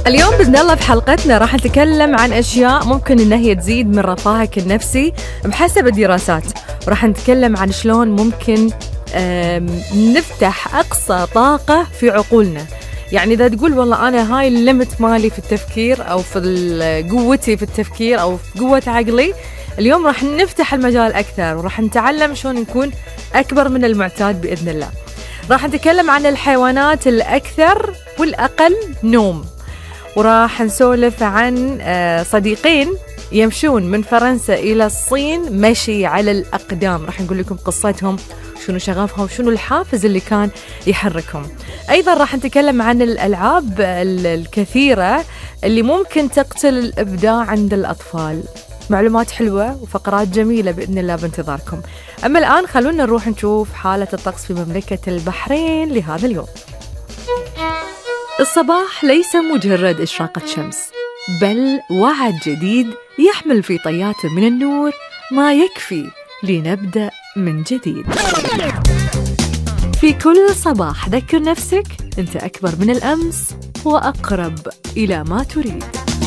اليوم بإذن الله في حلقتنا راح نتكلم عن أشياء ممكن إن هي تزيد من رفاهك النفسي بحسب الدراسات، وراح نتكلم عن شلون ممكن نفتح أقصى طاقة في عقولنا. يعني إذا تقول والله أنا هاي الليمت مالي في التفكير أو في قوتي في التفكير أو في قوة عقلي، اليوم راح نفتح المجال أكثر وراح نتعلم شلون نكون أكبر من المعتاد بإذن الله. راح نتكلم عن الحيوانات الأكثر والأقل نوم، وراح نسولف عن صديقين يمشون من فرنسا إلى الصين مشي على الأقدام. راح نقول لكم قصتهم، شنو شغفهم، شنو الحافز اللي كان يحركهم. أيضا راح نتكلم عن الألعاب الكثيرة اللي ممكن تقتل الإبداع عند الأطفال. معلومات حلوة وفقرات جميلة بإذن الله بانتظاركم. أما الآن خلونا نروح نشوف حالة الطقس في مملكة البحرين لهذا اليوم. الصباح ليس مجرد إشراقة شمس، بل وعد جديد يحمل في طياته من النور ما يكفي لنبدأ من جديد. في كل صباح ذكر نفسك أنت أكبر من الأمس وأقرب إلى ما تريد.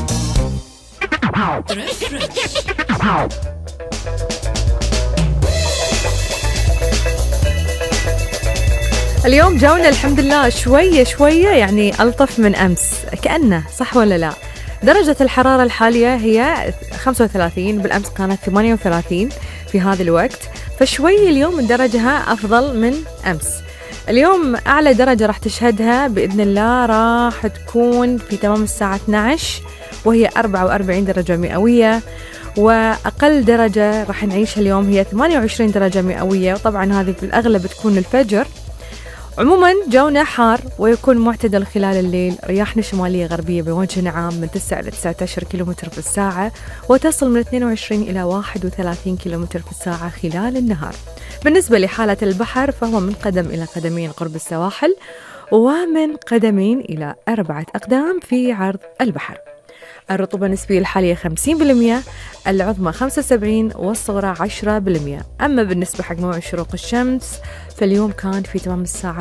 اليوم جونا الحمد لله شوية يعني ألطف من أمس، كأنه صح ولا لا؟ درجة الحرارة الحالية هي 35، بالأمس كانت 38 في هذا الوقت، فشوي اليوم درجها أفضل من أمس. اليوم أعلى درجة راح تشهدها بإذن الله راح تكون في تمام الساعة 12 وهي 44 درجة مئوية، وأقل درجة راح نعيشها اليوم هي 28 درجة مئوية، وطبعا هذه في الأغلب تكون الفجر. عموما جونا حار ويكون معتدل خلال الليل، رياحنا شمالية غربية بوجه عام من 9 إلى 19 كيلومتر في الساعة، وتصل من 22 إلى 31 كيلومتر في الساعة خلال النهار. بالنسبة لحالة البحر فهو من قدم إلى قدمين قرب السواحل، ومن قدمين إلى 4 أقدام في عرض البحر. الرطوبة النسبية الحالية 50%، العظمى 75 والصغرى 10%. أما بالنسبة حق موعد شروق الشمس فاليوم كان في تمام الساعة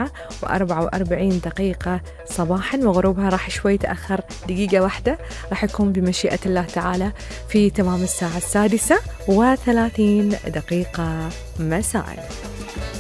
4:44 صباحا، وغروبها راح شوي تأخر دقيقة واحدة، راح يكون بمشيئة الله تعالى في تمام الساعة 6:30 مساء.